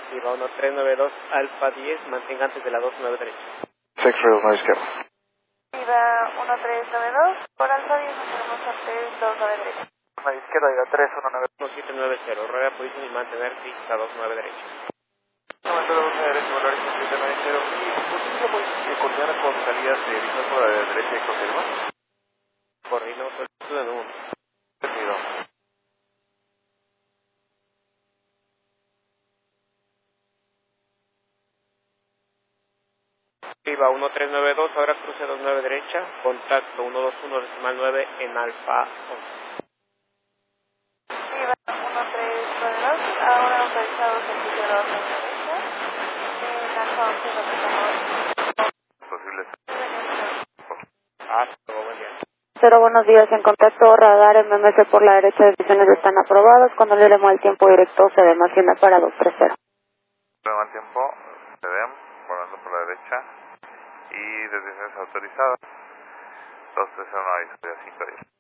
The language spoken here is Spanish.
Viva 1392 Alfa 10, mantenga antes de la 29 derecha. 6 Rails, no izquierda. Viva 1392, por Alfa 10 mantenemos antes 29 derecha. A izquierda, diga 319. 1790, rueda posición y mantener pista 29 derecha. 92 derecha, Volaris 1790. ¿Y posible pues, coordinar con salidas de visión por la derecha y confirma? Coordino solicitud en 1. Recibido. Viva 1392, ahora cruce 29 derecha, contacto 121.9 en Alfa 11. Viva 1392, ahora autorizado servicio de la orden derecha. En Alfa 11 donde estamos. Posibles. Hasta luego, buen día. Cero, buenos días. En contacto, radar MMS por la derecha, decisiones están aprobadas. Cuando le demos el tiempo directo, se demasiona para 230. Toma el tiempo, CDM, volando por la derecha. Y decisiones autorizadas. 230 aviso, 5 días.